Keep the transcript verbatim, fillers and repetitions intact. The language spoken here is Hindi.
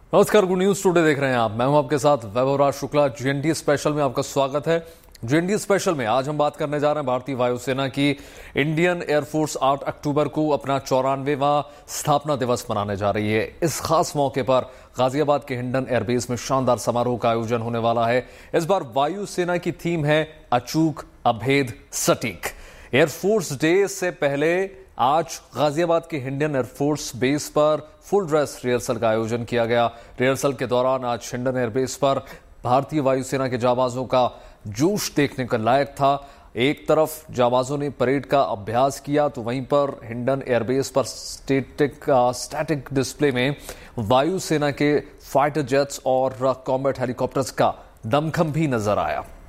नमस्कार, गुड न्यूज टुडे देख रहे हैं आप। मैं हूं आपके साथ वैभव राज शुक्ला। जीएनडी स्पेशल में आपका स्वागत है। जीएनडी स्पेशल में आज हम बात करने जा रहे हैं भारतीय वायुसेना की। इंडियन एयरफोर्स आठ अक्टूबर को अपना चौरानवेवां स्थापना दिवस मनाने जा रही है। इस खास मौके पर गाजियाबाद के हिंडन एयरबेस में शानदार समारोह का आयोजन होने वाला है। इस बार वायुसेना की थीम है अचूक, अभेद, सटीक। एयरफोर्स डे से पहले आज गाजियाबाद के हिंडन एयरफोर्स बेस पर फुल ड्रेस रिहर्सल का आयोजन किया गया। रिहर्सल के दौरान आज हिंडन एयरबेस पर भारतीय वायुसेना के जाबाजों का जोश देखने का लायक था। एक तरफ जाबाजों ने परेड का अभ्यास किया तो वहीं पर हिंडन एयरबेस पर स्टेटिक स्टैटिक डिस्प्ले में वायुसेना के फाइटर जेट्स और कॉम्बैट हेलीकॉप्टर्स का दमखम भी नजर आया।